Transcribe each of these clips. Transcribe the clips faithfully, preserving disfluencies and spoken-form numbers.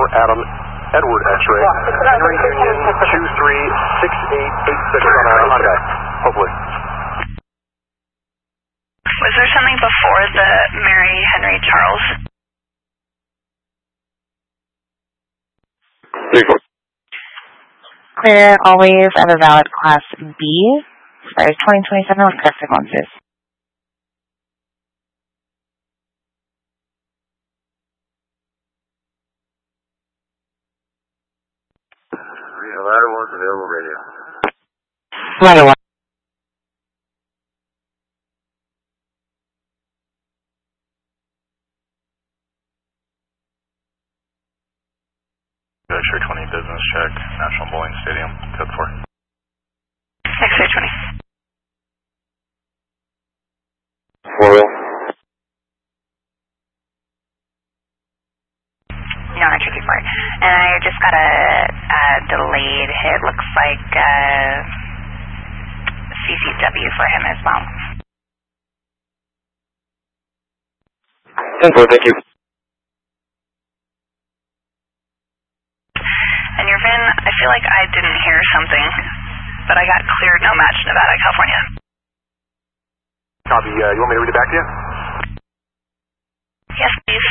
Adam Edward X-ray. Henry Union two three six eight eight six on a Hyundai, hopefully. Was there something before the Mary Henry Charles? Clear, always have a valid Class B. Expires twenty twenty-seven with correct sequences. Ladder one's available radio. Ladder one. X-ray twenty business check, National Bowling Stadium, code four. X-ray twenty. Four wheel. No, not tricky part. And I just got a, a delayed hit. Looks like uh, C C W for him as well. ten four, thank you. And your V I N, I feel like I didn't hear something, but I got cleared no match Nevada, California. Copy. Uh, you want me to read it back to you? Yes, please.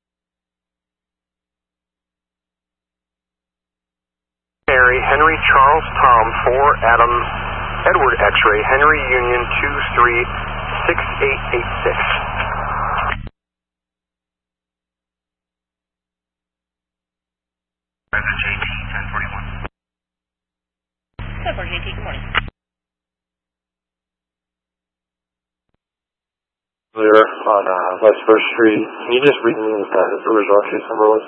Mary Henry Charles Tom four Adam Edward X-ray Henry Union two three six eight eight six. J T ten forty-one. ten four J T, good morning. Clear on uh, West First Street. Can you just read me what the original case number was?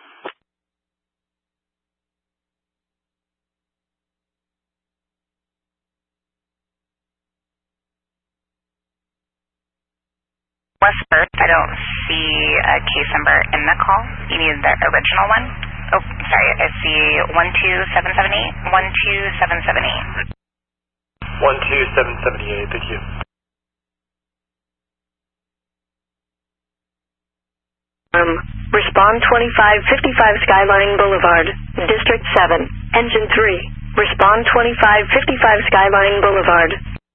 West First, I don't see a case number in the call. You need the original one. Oh, sorry, I see one two seven seven eight, one two seven seven eight. one two seven seven eight, thank you. Um, respond twenty-five fifty-five Skyline Boulevard, District seven, Engine three. Respond twenty-five fifty-five Skyline Boulevard.